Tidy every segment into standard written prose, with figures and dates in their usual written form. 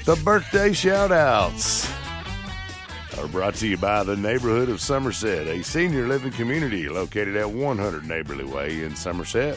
The birthday shout-outs are brought to you by the neighborhood of Somerset, a senior living community located at 100 Neighborly Way in Somerset.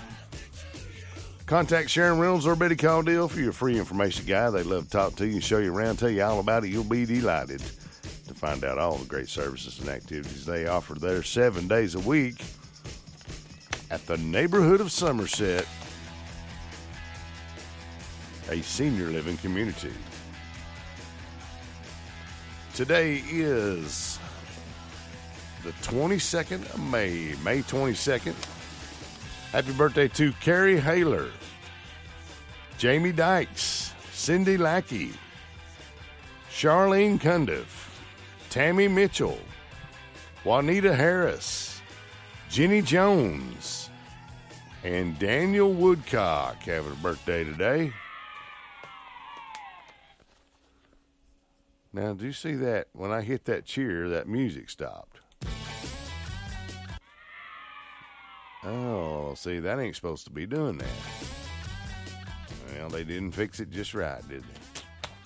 Contact Sharon Reynolds or Betty Caudill for your free information guide. They'd love to talk to you and show you around, tell you all about it. You'll be delighted to find out all the great services and activities they offer there 7 days a week at the neighborhood of Somerset, a senior living community. Today is the 22nd of May 22nd. Happy birthday to Carrie Haler, Jamie Dykes, Cindy Lackey, Charlene Cundiff, Tammy Mitchell, Juanita Harris, Jenny Jones, and Daniel Woodcock having a birthday today. Now, do you see that? When I hit that cheer, that music stopped. Oh, see, that ain't supposed to be doing that. Well, they didn't fix it just right, did they?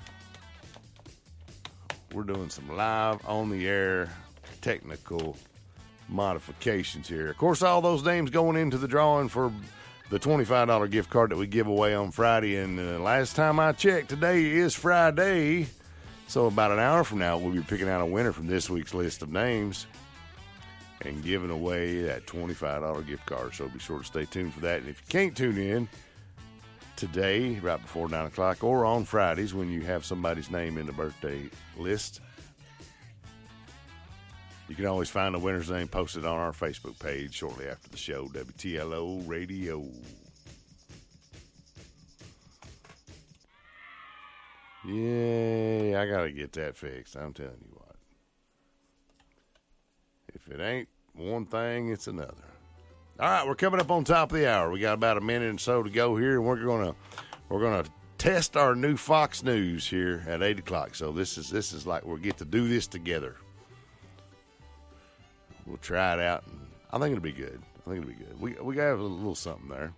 We're doing some live, on-the-air, technical modifications here. Of course, all those names going into the drawing for the $25 gift card that we give away on Friday. And last time I checked, today is Friday. So about an hour from now, we'll be picking out a winner from this week's list of names and giving away that $25 gift card. So be sure to stay tuned for that. And if you can't tune in today, right before 9 o'clock, or on Fridays when you have somebody's name in the birthday list, you can always find the winner's name posted on our Facebook page shortly after the show, WTLO Radio. Yeah, I got to get that fixed. I'm telling you what. If it ain't one thing, it's another. All right, we're coming up on top of the hour. We got about a minute and so to go here, and we're gonna test our new Fox News here at 8 o'clock. So this is like we'll get to do this together. We'll try it out, and I think it'll be good. We got a little something there.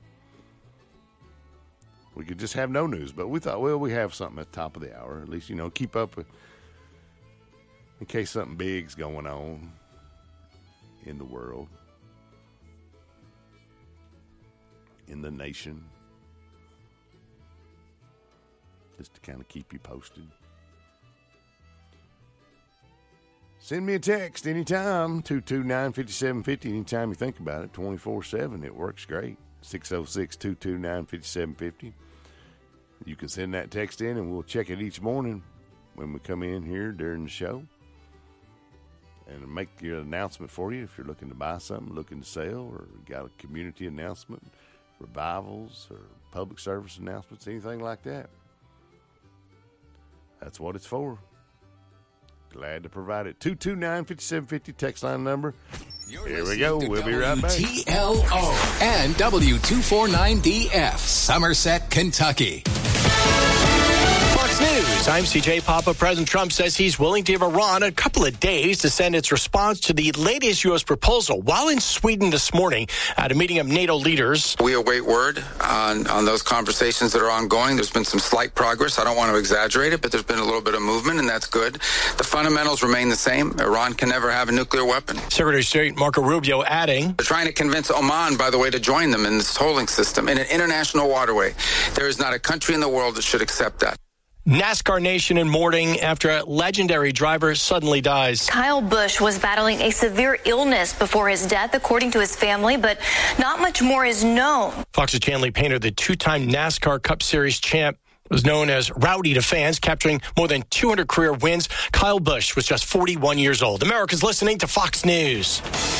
We could just have no news, but we thought, well, we have something at the top of the hour. At least, keep up with, in case something big's going on in the world, in the nation. Just to kind of keep you posted. Send me a text anytime, 229-5750, anytime you think about it, 24/7. It works great. 606-229-5750. You can send that text in, and we'll check it each morning when we come in here during the show and make your announcement for you if you're looking to buy something, looking to sell, or got a community announcement, revivals, or public service announcements, anything like that. That's what it's for. Glad to provide it. 229-5750 text line number. Here we go. We'll be right back. WTLO and W249DF, Somerset, Kentucky. Fox News. I'm CJ Papa. President Trump says he's willing to give Iran a couple of days to send its response to the latest U.S. proposal. While in Sweden this morning at a meeting of NATO leaders. We await word on those conversations that are ongoing. There's been some slight progress. I don't want to exaggerate it, but there's been a little bit of movement, and that's good. The fundamentals remain the same. Iran can never have a nuclear weapon. Secretary of State Marco Rubio adding. They're trying to convince Oman, by the way, to join them in this tolling system in an international waterway. There is not a country in the world that should accept that. NASCAR Nation in mourning after a legendary driver suddenly dies. Kyle Busch was battling a severe illness before his death, according to his family, but not much more is known. Fox's Chanley Painter, the two-time NASCAR Cup Series champ, was known as Rowdy to fans, capturing more than 200 career wins. Kyle Busch was just 41 years old. America's listening to Fox News.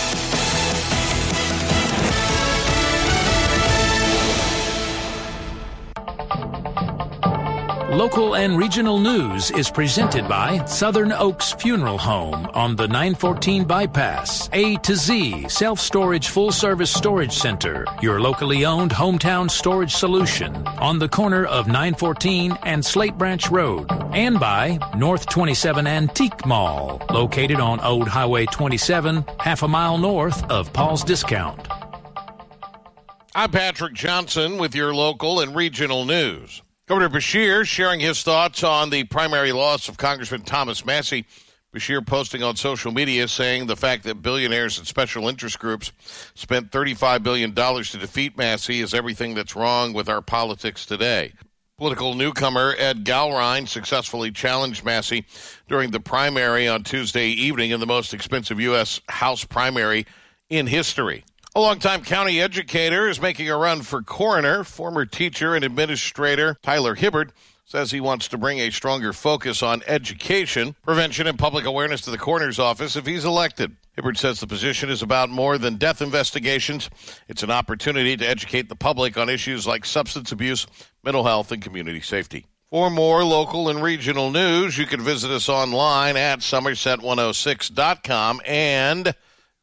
Local and regional news is presented by Southern Oaks Funeral Home on the 914 bypass. A to Z Self-Storage Full-Service Storage Center, your locally owned hometown storage solution on the corner of 914 and Slate Branch Road. And by North 27 Antique Mall, located on Old Highway 27, half a mile north of Paul's Discount. I'm Patrick Johnson with your local and regional news. Governor Beshear sharing his thoughts on the primary loss of Congressman Thomas Massie. Beshear posting on social media saying the fact that billionaires and special interest groups spent $35 billion to defeat Massie is everything that's wrong with our politics today. Political newcomer Ed Galrine successfully challenged Massie during the primary on Tuesday evening in the most expensive U.S. House primary in history. A longtime county educator is making a run for coroner. Former teacher and administrator Tyler Hibbert says he wants to bring a stronger focus on education, prevention, and public awareness to the coroner's office if he's elected. Hibbert says the position is about more than death investigations. It's an opportunity to educate the public on issues like substance abuse, mental health, and community safety. For more local and regional news, you can visit us online at Somerset106.com and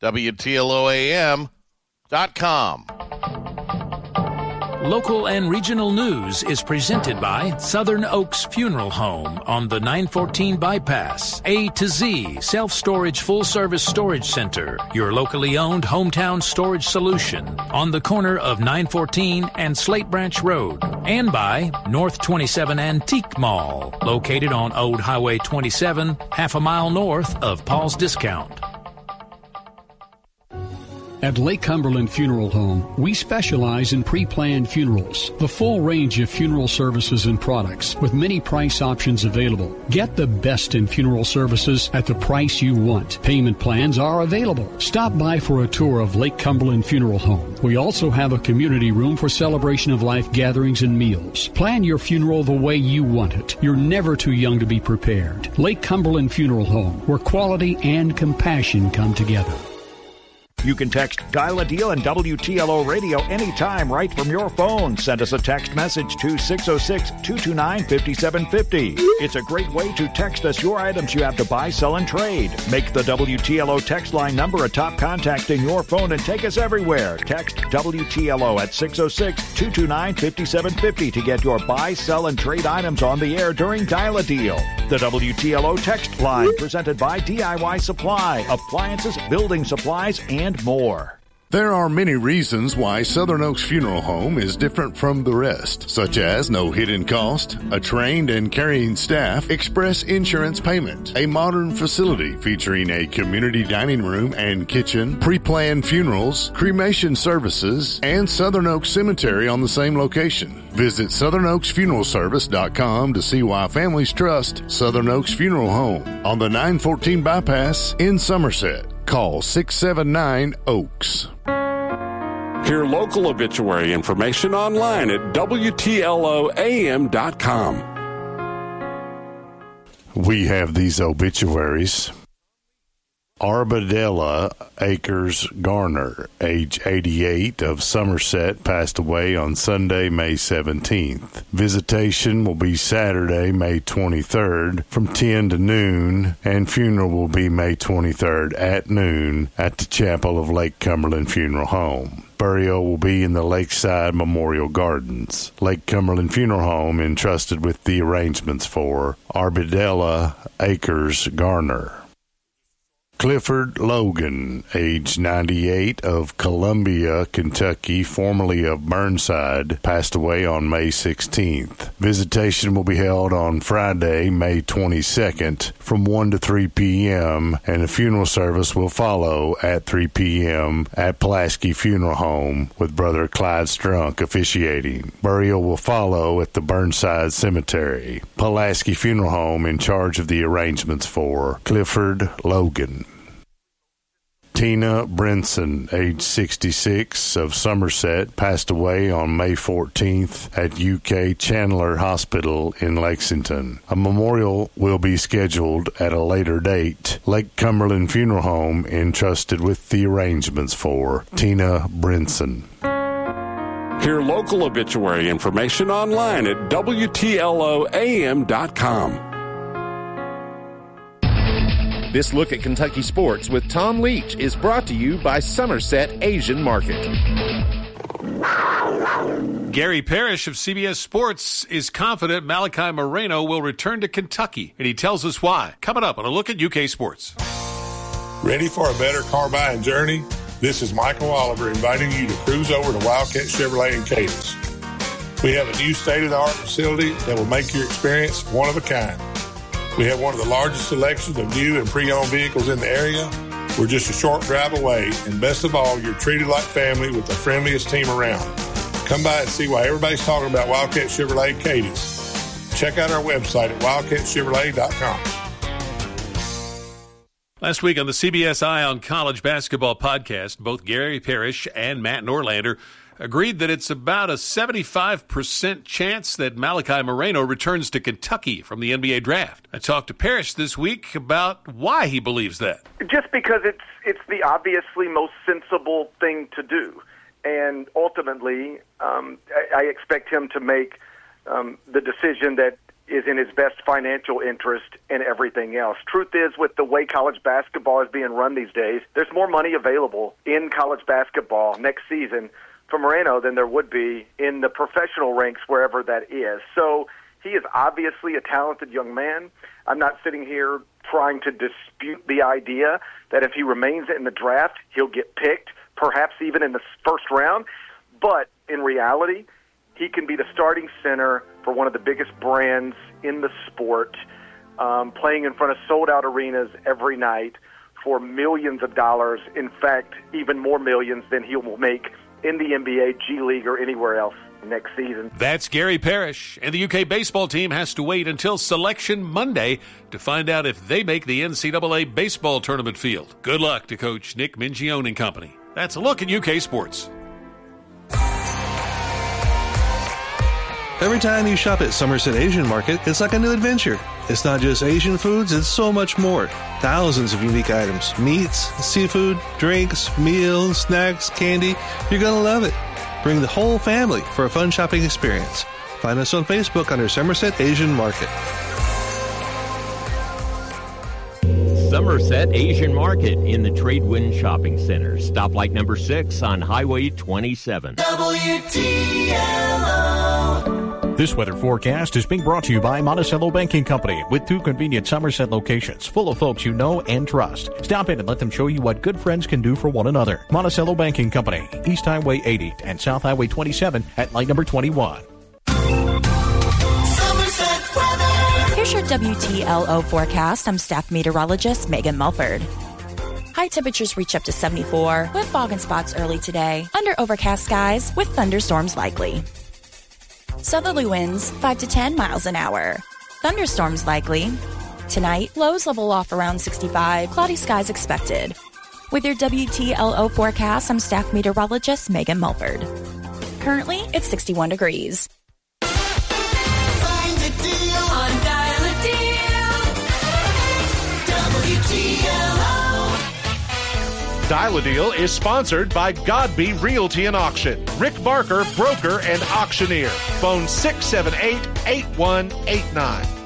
WTLOAM.com. Local and regional news is presented by Southern Oaks Funeral Home on the 914 bypass. A to Z Self-Storage Full-Service Storage Center, your locally owned hometown storage solution on the corner of 914 and Slate Branch Road. And by North 27 Antique Mall, located on Old Highway 27, half a mile north of Paul's Discount. At Lake Cumberland Funeral Home, we specialize in pre-planned funerals, the full range of funeral services and products with many price options available. Get the best in funeral services at the price you want. Payment plans are available. Stop by for a tour of Lake Cumberland Funeral Home. We also have a community room for celebration of life gatherings and meals. Plan your funeral the way you want it. You're never too young to be prepared. Lake Cumberland Funeral Home, where quality and compassion come together. You can text Dial a Deal and WTLO Radio anytime right from your phone. Send us a text message to 606-229-5750. It's a great way to text us your items you have to buy, sell, and trade. Make the WTLO text line number a top contact in your phone and take us everywhere. Text WTLO at 606-229-5750 to get your buy, sell, and trade items on the air during Dial a Deal. The WTLO text line presented by DIY Supply, appliances, building supplies, and more. There are many reasons why Southern Oaks Funeral Home is different from the rest, such as no hidden cost, a trained and caring staff, express insurance payment, a modern facility featuring a community dining room and kitchen, pre-planned funerals, cremation services, and Southern Oaks Cemetery on the same location. Visit SouthernOaksFuneralService.com to see why families trust Southern Oaks Funeral Home on the 914 bypass in Somerset. Call 679-OAKS. Hear local obituary information online at WTLOAM.com. We have these obituaries. Arbadella Akers Garner, age 88, of Somerset, passed away on Sunday, May 17th. Visitation will be Saturday, May 23rd from 10 to noon, and funeral will be May 23rd at noon at the Chapel of Lake Cumberland Funeral Home. Burial will be in the Lakeside Memorial Gardens. Lake Cumberland Funeral Home entrusted with the arrangements for Arbadella Akers Garner. Clifford Logan, age 98, of Columbia, Kentucky, formerly of Burnside, passed away on May 16th. Visitation will be held on Friday, May 22nd, from 1 to 3 p.m., and a funeral service will follow at 3 p.m. at Pulaski Funeral Home, with Brother Clyde Strunk officiating. Burial will follow at the Burnside Cemetery. Pulaski Funeral Home in charge of the arrangements for Clifford Logan. Tina Brinson, age 66, of Somerset, passed away on May 14th at UK Chandler Hospital in Lexington. A memorial will be scheduled at a later date. Lake Cumberland Funeral Home entrusted with the arrangements for Tina Brinson. Hear local obituary information online at WTLOAM.com. This look at Kentucky sports with Tom Leach is brought to you by Somerset Asian Market. Gary Parrish of CBS Sports is confident Malachi Moreno will return to Kentucky, and he tells us why. Coming up on a look at UK sports. Ready for a better car buying journey? This is Michael Oliver inviting you to cruise over to Wildcat Chevrolet in Cadiz. We have a new state-of-the-art facility that will make your experience one of a kind. We have one of the largest selections of new and pre-owned vehicles in the area. We're just a short drive away, and best of all, you're treated like family with the friendliest team around. Come by and see why everybody's talking about Wildcat Chevrolet Cadiz. Check out our website at wildcatchevrolet.com. Last week on the CBS Eye on College Basketball podcast, both Gary Parrish and Matt Norlander agreed that it's about a 75% chance that Malachi Moreno returns to Kentucky from the NBA draft. I talked to Parrish this week about why he believes that. Just because it's the obviously most sensible thing to do. And ultimately, I expect him to make the decision that is in his best financial interest and everything else. Truth is, with the way college basketball is being run these days, there's more money available in college basketball next season for Moreno than there would be in the professional ranks, wherever that is. So he is obviously a talented young man. I'm not sitting here trying to dispute the idea that if he remains in the draft, he'll get picked, perhaps even in the first round. But in reality, he can be the starting center for one of the biggest brands in the sport, playing in front of sold-out arenas every night for millions of dollars. In fact, even more millions than he will make in the NBA, G League, or anywhere else next season. That's Gary Parrish, and the UK baseball team has to wait until Selection Monday to find out if they make the NCAA baseball tournament field. Good luck to Coach Nick Mingione and company. That's a look at UK sports. Every time you shop at Somerset Asian Market, it's like a new adventure. It's not just Asian foods, it's so much more. Thousands of unique items, meats, seafood, drinks, meals, snacks, candy. You're going to love it. Bring the whole family for a fun shopping experience. Find us on Facebook under Somerset Asian Market. Somerset Asian Market in the Tradewin Shopping Center. Stoplight number 6 on Highway 27. WTLO. This weather forecast is being brought to you by Monticello Banking Company with 2 convenient Somerset locations full of folks you know and trust. Stop in and let them show you what good friends can do for one another. Monticello Banking Company, East Highway 80 and South Highway 27 at light number 21. Here's your WTLO forecast. I'm staff meteorologist Megan Mulford. High temperatures reach up to 74 with fog and spots early today. Under overcast skies with thunderstorms likely. Southerly winds 5 to 10 miles an hour. Thunderstorms likely. Tonight, lows level off around 65. Cloudy skies expected. With your WTLO forecast, I'm staff meteorologist Megan Mulford. Currently, it's 61 degrees. Find a deal on Dial a Deal. WTLO. Dial a Deal is sponsored by Godby Realty and Auction. Rick Barker, broker and auctioneer. Phone 678-8189.